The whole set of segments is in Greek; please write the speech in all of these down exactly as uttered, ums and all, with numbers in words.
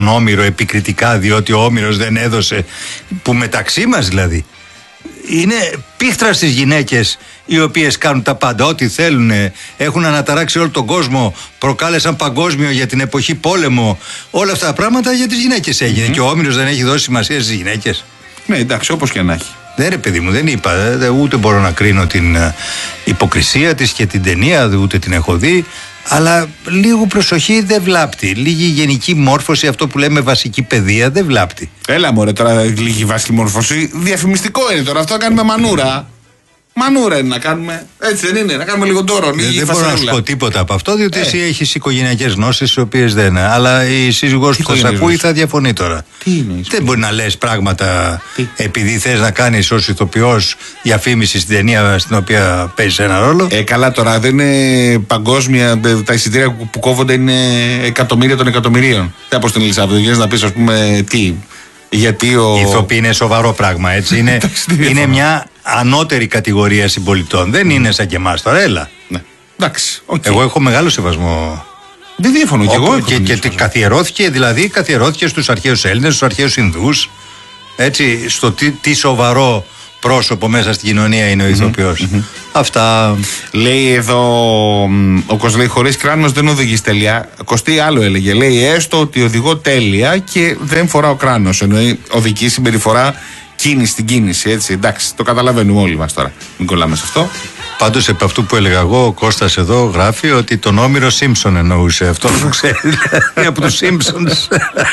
Όμηρο επικριτικά, διότι ο Όμηρος δεν έδωσε, που μεταξύ μας δηλαδή είναι πίχτρα στις γυναίκες οι οποίες κάνουν τα πάντα, ό,τι θέλουν, έχουν αναταράξει όλο τον κόσμο, προκάλεσαν παγκόσμιο για την εποχή πόλεμο, όλα αυτά τα πράγματα για τις γυναίκες έγινε. Mm-hmm. Και ο Όμηρος δεν έχει δώσει σημασία στις γυναίκες. Ναι, εντάξει, όπως και να έχει. Δεν, ρε παιδί μου, δεν είπα, ούτε μπορώ να κρίνω την υποκρισία της και την ταινία, ούτε την έχω δει. Αλλά λίγο προσοχή δεν βλάπτει. Λίγη γενική μόρφωση, αυτό που λέμε βασική παιδεία, δεν βλάπτει. Έλα μωρέ τώρα, λίγη βασική μόρφωση. Διαφημιστικό είναι τώρα, αυτό κάνουμε μανούρα. Μανούρα είναι να κάνουμε. Έτσι δεν είναι, να κάνουμε λίγο τόρο. Δεν, δεν μπορώ να σου πω τίποτα από αυτό, διότι ε. εσύ έχεις οικογενειακές γνώσεις, οι οποίες δεν είναι. Αλλά η σύζυγός που θα σε ακούει θα διαφωνεί τώρα. Τι είναι, δεν μπορεί να λες πράγματα τι? Επειδή θες να κάνεις ως ηθοποιός διαφήμιση στην ταινία στην οποία παίζεις ένα ρόλο. Ε, καλά τώρα, δεν είναι παγκόσμια. Τα εισιτήρια που, που κόβονται είναι εκατομμύρια των εκατομμυρίων. Τι από την Ελισάβετ, να πεις, ας πούμε, τι. Γιατί ο... Η ηθοποιή είναι σοβαρό πράγμα, έτσι. Είναι, είναι μια ανώτερη κατηγορία συμπολιτών. Δεν είναι σαν και εμάς τώρα, έλα. Ναι. Εντάξει, okay. Εγώ έχω μεγάλο σεβασμό. Δεν διαφωνώ κι εγώ. Και, και, και καθιερώθηκε, δηλαδή, καθιερώθηκε στους αρχαίους Έλληνες, στους αρχαίους Ινδούς. Έτσι, στο τι, τι σοβαρό πρόσωπο μέσα στην κοινωνία είναι ο ηθοποιός. Mm-hmm. Αυτά. Λέει εδώ ο Κωστής, λέει, χωρίς κράνος δεν οδηγείς τέλεια. Κωστή άλλο έλεγε. Λέει έστω ότι οδηγώ τέλεια και δεν φοράω κράνος. Εννοεί οδική συμπεριφορά, κίνηση στην κίνηση. Έτσι, εντάξει, το καταλαβαίνουμε όλοι μας τώρα. Μην κολλάμε σε αυτό. Πάντως επ' αυτού που έλεγα εγώ, ο Κώστας εδώ γράφει ότι τον Όμηρο Σίμψον εννοούσε. Αυτό που ξέρει, δηλαδή από τους Σίμψονς.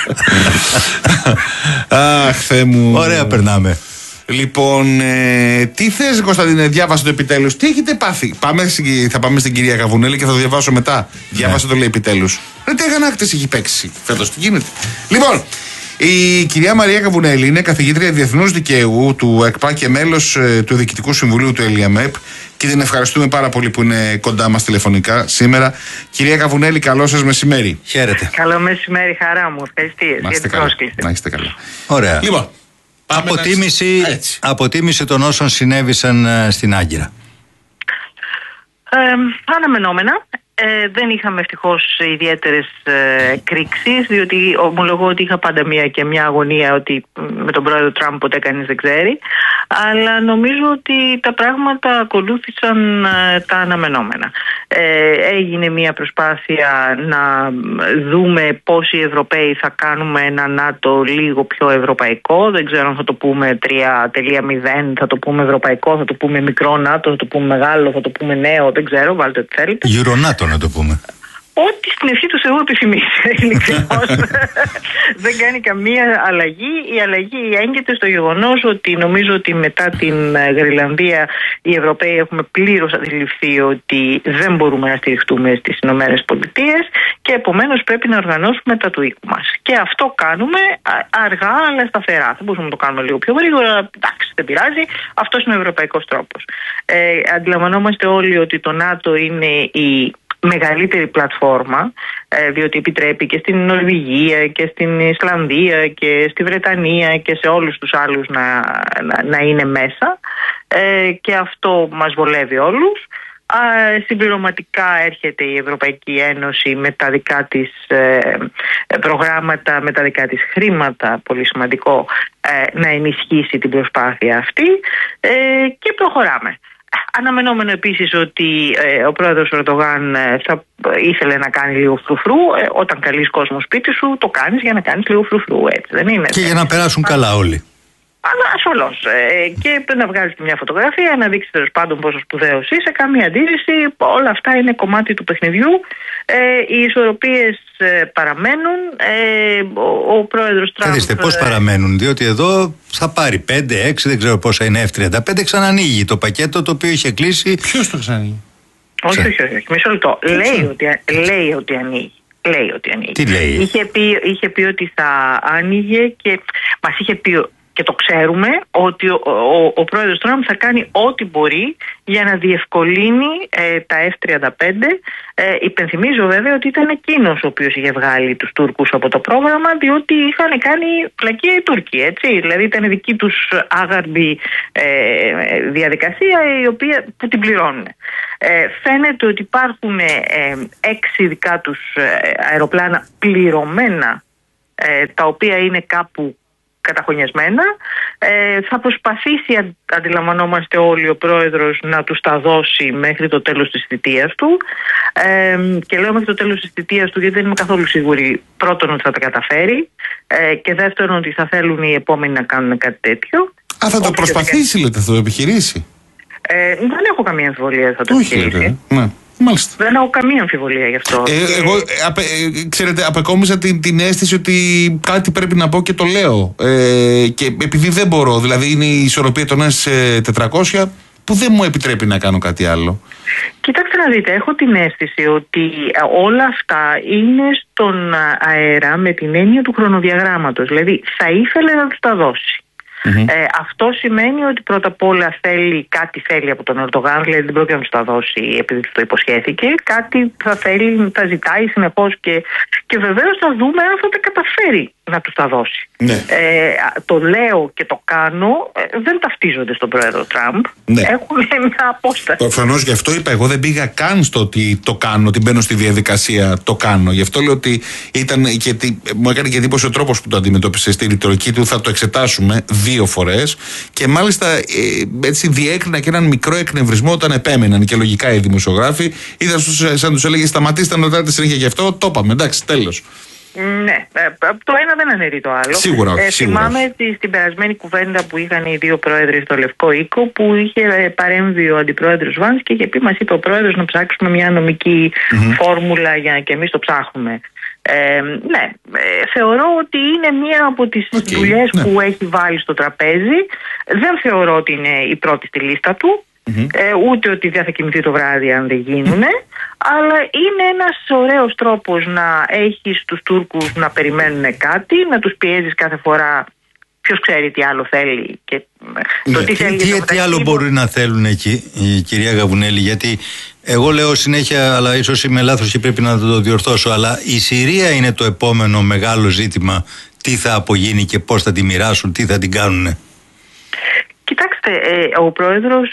Αχ, Θεέ μου. Ωραία περνάμε. Λοιπόν, ε, τι θες, Κωνσταντίνε, διάβασε το επιτέλους. Τι έχετε πάθει. Πάμε, θα πάμε στην κυρία Καβουνέλη και θα το διαβάσω μετά. Ναι. Διάβασε το, λέει, επιτέλους. Ρε, τι αγανάκτηση έχει παίξει φέτος, τι γίνεται. Λοιπόν, η κυρία Μαρία Καβουνέλη είναι καθηγήτρια διεθνούς δικαίου του ΕΚΠΑ και μέλος ε, του Διοικητικού Συμβουλίου του ΕΛΙΑΜΕΠ και την ευχαριστούμε πάρα πολύ που είναι κοντά μας τηλεφωνικά σήμερα. Κυρία Καβουνέλη, καλό σας μεσημέρι. Χαίρετε. Καλό μεσημέρι, χαρά μου. Ευχαριστίες για την πρόσκληση. Να είστε καλά. Ωραία. Λοιπόν, αποτίμηση, αποτίμηση των όσων συνέβησαν uh, στην Άγκυρα. Ε, αναμενόμενα. Ε, δεν είχαμε ευτυχώς ιδιαίτερες ε, κρίξεις, διότι ομολογώ ότι είχα πάντα μία και μια αγωνία ότι με τον πρόεδρο Τραμπ ποτέ κανείς δεν ξέρει, αλλά νομίζω ότι τα πράγματα ακολούθησαν ε, τα αναμενόμενα. Ε, έγινε μία προσπάθεια να δούμε πώς οι Ευρωπαίοι θα κάνουμε ένα ΝΑΤΟ λίγο πιο ευρωπαϊκό. Δεν ξέρω αν θα το πούμε τρία κόμμα μηδέν, θα το πούμε ευρωπαϊκό, θα το πούμε μικρό ΝΑΤΟ, θα το πούμε μεγάλο, θα το πούμε νέο, δεν ξέρω, βάλτε ό,τι θέλετε. Eurονάτο να το πούμε. Ό,τι στην ευχή του Θεού επιθυμείς, ειλικρινώς. Δεν κάνει καμία αλλαγή. Η αλλαγή έγκυται στο γεγονός ότι νομίζω ότι μετά την Γροιλανδία οι Ευρωπαίοι έχουμε πλήρως αντιληφθεί ότι δεν μπορούμε να στηριχτούμε στις Ηνωμένες Πολιτείες και επομένως πρέπει να οργανώσουμε τα του οίκου μας. Και αυτό κάνουμε αργά αλλά σταθερά. Θα μπορούσαμε να το κάνουμε λίγο πιο γρήγορα, εντάξει, δεν πειράζει. Αυτός είναι ο ευρωπαϊκός τρόπος. Ε, αντιλαμβανόμαστε όλοι ότι το ΝΑΤΟ είναι η μεγαλύτερη πλατφόρμα, διότι επιτρέπει και στην Νορβηγία και στην Ισλανδία και στη Βρετανία και σε όλους τους άλλους να, να, να είναι μέσα, και αυτό μας βολεύει όλους. Συμπληρωματικά έρχεται η Ευρωπαϊκή Ένωση με τα δικά της προγράμματα, με τα δικά της χρήματα, πολύ σημαντικό, να ενισχύσει την προσπάθεια αυτή, και προχωράμε. Αναμενόμενο επίσης ότι ε, ο πρόεδρος Ερντογάν ε, θα ήθελε να κάνει λίγο φρουφρού. Ε, όταν καλείς κόσμο σπίτι σου, το κάνεις για να κάνεις λίγο φρουφρού, έτσι δεν είναι? Και για να περάσουν Α, καλά όλοι. Αλλά ασφαλώς. Ε, και να βγάλεις μια φωτογραφία, να δείξεις τέλος πάντων πόσο σπουδαίος είσαι, καμία αντίρρηση. Όλα αυτά είναι κομμάτι του παιχνιδιού. Ε, οι ισορροπίες ε, παραμένουν. Ε, ο, ο πρόεδρος Τραμπ. Καθίστε, πώς ε, παραμένουν, διότι εδώ θα πάρει πέντε έξι, δεν ξέρω πόσα είναι, εφ τριάντα πέντε, ξανανοίγει το πακέτο το οποίο είχε κλείσει. Ποιος το ξανανοίγει? Όχι, όχι, όχι, όχι. Μισό λεπτό. Λέει ότι, λέει ότι ανοίγει. Λέει ότι ανοίγει. Τι λέει? Είχε πει, είχε πει ότι θα άνοιγε και μας είχε πει. Και το ξέρουμε ότι ο, ο, ο πρόεδρος Τραμπ θα κάνει ό,τι μπορεί για να διευκολύνει ε, τα εφ τριάντα πέντε. Ε, υπενθυμίζω βέβαια ότι ήταν εκείνος ο οποίος είχε βγάλει τους Τούρκους από το πρόγραμμα, διότι είχαν κάνει πλακία οι Τούρκοι, έτσι. Δηλαδή ήταν δική τους άγαρμπη ε, διαδικασία, η οποία που την πληρώνουν. Ε, φαίνεται ότι υπάρχουν ε, έξι δικά τους ε, αεροπλάνα πληρωμένα ε, τα οποία είναι κάπου καταχωνιασμένα. Ε, θα προσπαθήσει, αν, αντιλαμβανόμαστε όλοι, ο πρόεδρος να τους τα δώσει μέχρι το τέλος της θητείας του. Ε, και λέω μέχρι το τέλος της θητείας του γιατί δεν είμαι καθόλου σίγουρη, πρώτον, ότι θα τα καταφέρει, ε, και δεύτερον, ότι θα θέλουν οι επόμενοι να κάνουν κάτι τέτοιο. Α, θα το προσπαθήσει, λέτε, θα το επιχειρήσει. Ε, δεν έχω καμία αμφιβολία θα το Όχι, επιχειρήσει. λέτε, ναι. Μάλιστα. Δεν έχω καμία αμφιβολία γι' αυτό. Ε, και... Εγώ, απε, ε, ξέρετε, απεκόμισα την, την αίσθηση ότι κάτι πρέπει να πω και το λέω. Ε, και επειδή δεν μπορώ, δηλαδή είναι η ισορροπία των ες τετρακόσια που δεν μου επιτρέπει να κάνω κάτι άλλο. Κοιτάξτε να δείτε, έχω την αίσθηση ότι όλα αυτά είναι στον αέρα με την έννοια του χρονοδιαγράμματος. Δηλαδή θα ήθελε να τους τα δώσει. Mm-hmm. Ε, αυτό σημαίνει ότι πρώτα απ' όλα θέλει, κάτι θέλει από τον Ερντογάν, δηλαδή δεν πρόκειται να του τα δώσει επειδή του το υποσχέθηκε. Κάτι θα θέλει, θα ζητάει συνεχώς και, και βεβαίως θα δούμε αν θα τα καταφέρει να του τα δώσει. Ναι. Ε, το λέω και το κάνω, ε, δεν ταυτίζονται στον πρόεδρο Τραμπ. Ναι. Έχουν μια απόσταση. Προφανώς γι' αυτό είπα, εγώ δεν πήγα καν στο ότι το κάνω, ότι μπαίνω στη διαδικασία, το κάνω. Γι' αυτό λέω ότι ήταν και τι, μου έκανε και εντύπωση ο τρόπος που το αντιμετώπισε στη ρητορική του. Θα το εξετάσουμε δύο φορές και μάλιστα ε, έτσι διέκρινα και έναν μικρό εκνευρισμό όταν επέμεναν και λογικά οι δημοσιογράφοι. Είδα σαν τους έλεγε σταματήστε να ρωτάτε συνέχεια γι' αυτό. Το είπαμε, εντάξει, τέλος. Ναι, το ένα δεν αναιρεί το άλλο. Σίγουρα, ε, σίγουρα. Θυμάμαι τη, στην περασμένη κουβέντα που είχαν οι δύο πρόεδροι στο Λευκό Οίκο, που είχε παρέμβει ο αντιπρόεδρος Βάνς και είχε πει, μας είπε ο πρόεδρος να ψάξουμε μια νομική mm-hmm. φόρμουλα για να και εμείς το ψάχνουμε. Ε, ναι, ε, θεωρώ ότι είναι μία από τις okay, δουλειές ναι. που έχει βάλει στο τραπέζι. Δεν θεωρώ ότι είναι η πρώτη στη λίστα του. Mm-hmm. Ε, ούτε ότι δεν θα κοιμηθεί το βράδυ αν δεν γίνουνε, αλλά είναι ένας ωραίος τρόπος να έχεις τους Τούρκους να περιμένουν κάτι, να τους πιέζεις κάθε φορά. Ποιος ξέρει τι άλλο θέλει και ναι. το τι θέλει. Τι, τι, τι άλλο μπορεί να θέλουν εκεί, η κυρία Γαβουνέλη, γιατί εγώ λέω συνέχεια, αλλά ίσως είμαι λάθος και πρέπει να το διορθώσω, αλλά η Συρία είναι το επόμενο μεγάλο ζήτημα. Τι θα απογίνει και πώς θα τη μοιράσουν, τι θα την κάνουνε. Κοιτάξτε, ε, ο πρόεδρος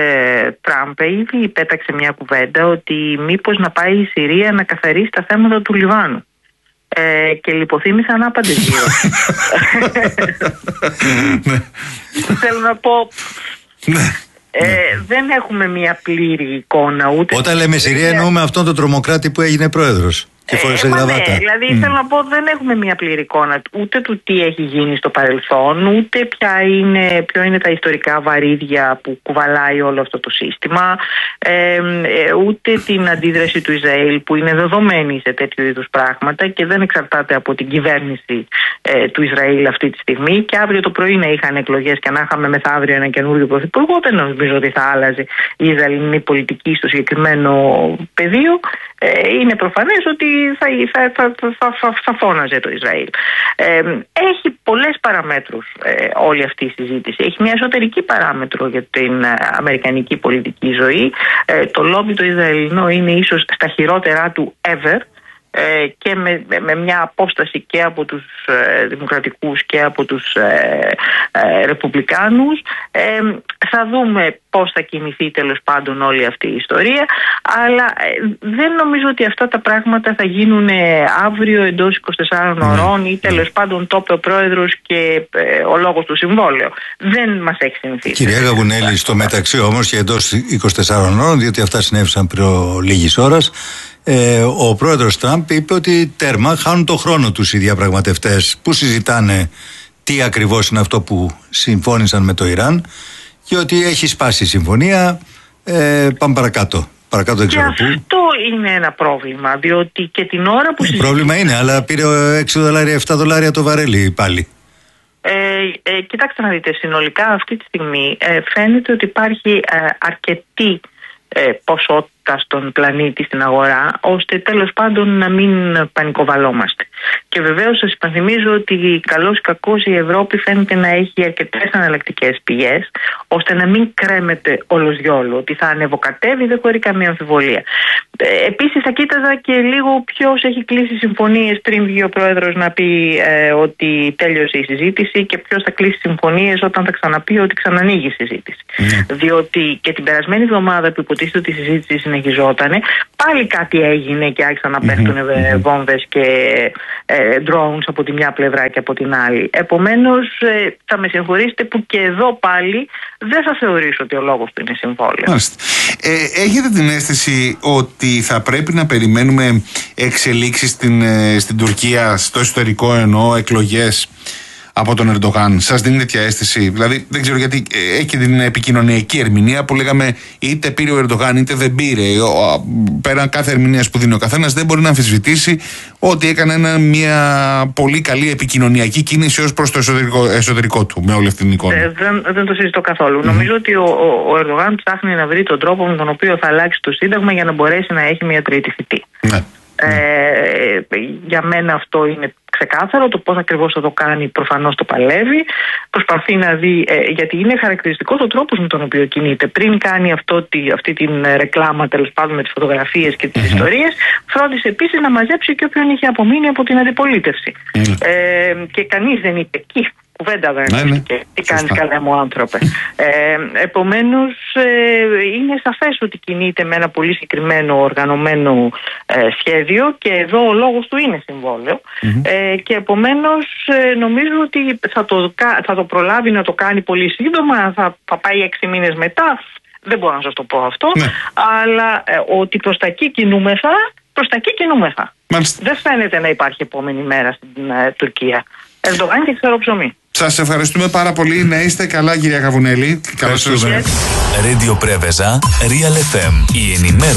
ε, Τραμπ ήδη πέταξε μια κουβέντα ότι μήπως να πάει η Συρία να καθαρίσει τα θέματα του Λιβάνου. Ε, και λιποθύμησαν άπαντες δύο. Θέλω να πω... Ε, δεν έχουμε μια πλήρη εικόνα ούτε... Όταν λέμε Συρία εννοούμε αυτόν τον τρομοκράτη που έγινε πρόεδρος και φόρεσε ε, γραβάτα. Ναι, δηλαδή mm. θέλω να πω δεν έχουμε μια πλήρη εικόνα ούτε του τι έχει γίνει στο παρελθόν, ούτε ποια είναι, ποιο είναι τα ιστορικά βαρύδια που κουβαλάει όλο αυτό το σύστημα, ε, ε, ούτε την αντίδραση του Ισραήλ που είναι δεδομένη σε τέτοιου είδους πράγματα και δεν εξαρτάται από την κυβέρνηση ε, του Ισραήλ αυτή τη στιγμή. Και αύριο το πρωί να είχαν εκλογές και να είχαμε μεθαύριο ένα καινούριο πρωθυπουργό, δεν νομίζω ότι θα άλλαζε η Ισραηλινή πολιτική στο συγκεκριμένο πεδίο. Ε, είναι προφανές ότι θα, θα, θα, θα, θα, θα φώναζε το Ισραήλ. Ε, έχει πολλές παραμέτρους ε, όλη αυτή η συζήτηση. Έχει μια εσωτερική παράμετρο για την ε, αμερικανική πολιτική ζωή. Ε, το λόμπι το Ισραηλινό είναι ίσως στα χειρότερά του ever. Ε, και με, με μια απόσταση και από τους ε, δημοκρατικούς και από τους ε, ε, ρεπουμπλικάνους. Ε, θα δούμε πώς θα κινηθεί τέλος πάντων όλη αυτή η ιστορία, αλλά ε, δεν νομίζω ότι αυτά τα πράγματα θα γίνουν αύριο εντός είκοσι τεσσάρων ωρών ή τέλος πάντων το είπε ο πρόεδρος και ε, ο λόγος του συμβόλαιο. Δεν μας έχει συνηθίσει. Κυρία Γαβουνέλη, στο μεταξύ όμως και εντός είκοσι τεσσάρων ώρων, διότι αυτά συνέβησαν πριν λίγης ώρας, Ε, ο πρόεδρος Τραμπ είπε ότι τέρμα χάνουν το χρόνο τους οι διαπραγματευτές που συζητάνε τι ακριβώς είναι αυτό που συμφώνησαν με το Ιράν και ότι έχει σπάσει η συμφωνία. ε, πάμε παρακάτω, παρακάτω δεν ξέρω και πού. Αυτό είναι ένα πρόβλημα, διότι και την ώρα που συζητήσαμε... Πρόβλημα είναι, αλλά πήρε έξι δολάρια, επτά δολάρια το βαρέλι πάλι. Ε, ε, κοιτάξτε να δείτε, συνολικά αυτή τη στιγμή ε, φαίνεται ότι υπάρχει ε, αρκετή ε, ποσότητα στον πλανήτη, στην αγορά, ώστε τέλος πάντων να μην πανικοβαλόμαστε. Και βεβαίως σας υπενθυμίζω ότι καλώς ή κακώς η Ευρώπη φαίνεται να έχει αρκετές αναλλακτικές πηγές, ώστε να μην κρέμεται όλος διόλου. Ότι θα ανεβοκατεύει δεν χωρεί καμία αμφιβολία. Ε, επίσης θα κοίταζα και λίγο ποιος έχει κλείσει συμφωνίες πριν βγει ο πρόεδρος να πει ε, ότι τέλειωσε η συζήτηση και ποιος θα κλείσει συμφωνίες όταν θα ξαναπεί ότι ξανανοίγει η συζήτηση. Mm. Διότι και την περασμένη εβδομάδα που υποτίθεται ότι η συζήτηση συνεχίζεται συνεχιζότανε. Πάλι κάτι έγινε και άρχισαν να πέφτουν mm-hmm. βόμβες και ε, drones από τη μια πλευρά και από την άλλη. Επομένως, ε, θα με συγχωρήσετε που και εδώ πάλι δεν θα θεωρήσω ότι ο λόγος του είναι συμβόλαιο. Ε, έχετε την αίσθηση ότι θα πρέπει να περιμένουμε εξελίξεις στην, ε, στην Τουρκία, στο εσωτερικό εννοώ, εκλογές από τον Ερντογάν? Σας δίνει τέτοια αίσθηση? Δηλαδή, δεν ξέρω γιατί έχει την επικοινωνιακή ερμηνεία που λέγαμε είτε πήρε ο Ερντογάν είτε δεν πήρε. Πέραν κάθε ερμηνεία που δίνει ο καθένας, δεν μπορεί να αμφισβητήσει ότι έκανε ένα, μια πολύ καλή επικοινωνιακή κίνηση ως προς το εσωτερικό, εσωτερικό του, με όλη αυτή την εικόνα. Ε, δεν, δεν το συζητώ καθόλου. Mm-hmm. Νομίζω ότι ο, ο, ο Ερντογάν ψάχνει να βρει τον τρόπο με τον οποίο θα αλλάξει το Σύνταγμα για να μπορέσει να έχει μια τρίτη θητή. Ναι. Ε, για μένα αυτό είναι ξεκάθαρο. Το πώς ακριβώς θα το κάνει προφανώς το παλεύει. Προσπαθεί να δει, ε, γιατί είναι χαρακτηριστικός ο τρόπος με τον οποίο κινείται. Πριν κάνει αυτό, τη, αυτή την ρεκλάμα, τέλος πάντων, με τις φωτογραφίες και τις mm-hmm. ιστορίες, φρόντισε επίσης να μαζέψει και όποιον είχε απομείνει από την αντιπολίτευση. Mm-hmm. Ε, και κανείς δεν είπε εκεί. Κουβέντα δεν ναι, ναι. Τι κάνεις καλά μου άνθρωπε. ε, Επομένως ε, είναι σαφές ότι κινείται με ένα πολύ συγκεκριμένο οργανωμένο ε, σχέδιο και εδώ ο λόγος του είναι συμβόλαιο. Mm-hmm. ε, και επομένως ε, νομίζω ότι θα το, θα το προλάβει να το κάνει πολύ σύντομα, θα, θα πάει έξι μήνες μετά, δεν μπορώ να σας το πω αυτό, ναι. αλλά ε, ότι προς τα εκεί κινούμεθα, προς τα εκεί κινούμεθα. Μάλιστα. Δεν φαίνεται να υπάρχει επόμενη μέρα στην ε, Τουρκία. Ερντογάν και ξέρω ψωμί. Σας ευχαριστούμε πάρα πολύ. Να είστε καλά, κυρία Καβουνέλη. Καλώς ήρθατε. Radio Preveza, Real εφ εμ. Η ενημέρωση